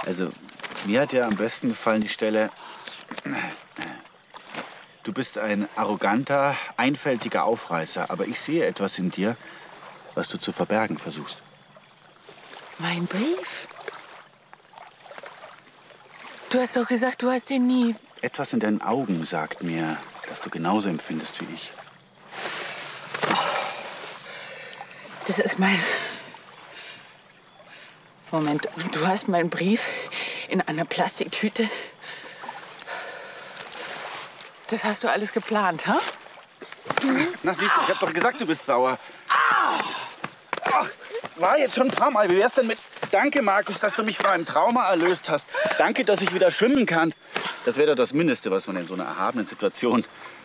Also, mir hat ja am besten gefallen die Stelle: Du bist ein arroganter, einfältiger Aufreißer, aber ich sehe etwas in dir, was du zu verbergen versuchst. Mein Brief? Du hast doch gesagt, du hast ihn nie... Etwas in deinen Augen sagt mir, dass du genauso empfindest wie ich. Das ist mein... Moment, du hast meinen Brief in einer Plastiktüte. Das hast du alles geplant, ha? Na, siehst du, ich hab doch gesagt, du bist sauer. Ach, war jetzt schon ein paar Mal. Wie wär's denn mit: Danke, Markus, dass du mich von einem Trauma erlöst hast. Danke, dass ich wieder schwimmen kann. Das wäre doch das Mindeste, was man in so einer erhabenen Situation